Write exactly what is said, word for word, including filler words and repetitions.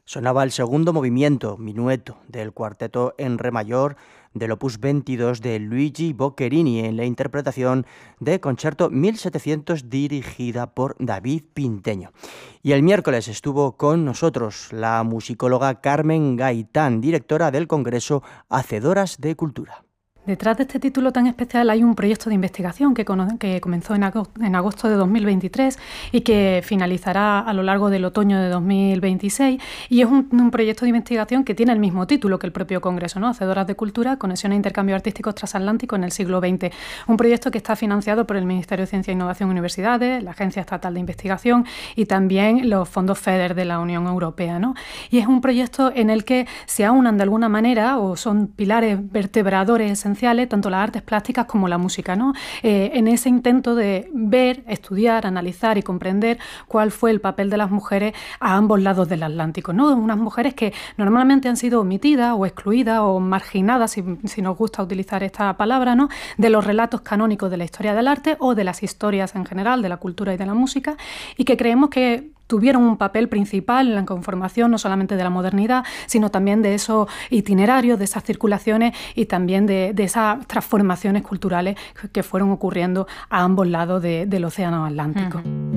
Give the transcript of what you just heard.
Sonaba el segundo movimiento, minueto, del cuarteto en re mayor del opus veintidós de Luigi Boccherini en la interpretación de Concerto mil setecientos dirigida por David Pinteño. Y el miércoles estuvo con nosotros la musicóloga Carmen Gaitán, directora del Congreso Hacedoras de Cultura. Detrás de este título tan especial hay un proyecto de investigación que, que comenzó en agosto, en agosto de dos mil veintitrés y que finalizará a lo largo del otoño de dos mil veintiséis, y es un, un proyecto de investigación que tiene el mismo título que el propio Congreso, ¿no? Hacedoras de Cultura, conexión e intercambio artístico transatlántico en el siglo veinte. Un proyecto que está financiado por el Ministerio de Ciencia, Innovación y Universidades, la Agencia Estatal de Investigación y también los fondos FEDER de la Unión Europea, ¿no? Y es un proyecto en el que se aunan de alguna manera, o son pilares vertebradores esenciales, tanto las artes plásticas como la música, ¿no? Eh, en ese intento de ver, estudiar, analizar y comprender cuál fue el papel de las mujeres a ambos lados del Atlántico, ¿no? Unas mujeres que normalmente han sido omitidas o excluidas o marginadas, si, si nos gusta utilizar esta palabra, ¿no? De los relatos canónicos de la historia del arte o de las historias en general, de la cultura y de la música, y que creemos que tuvieron un papel principal en la conformación no solamente de la modernidad, sino también de esos itinerarios, de esas circulaciones y también de, de esas transformaciones culturales que fueron ocurriendo a ambos lados de, del Océano Atlántico. Uh-huh.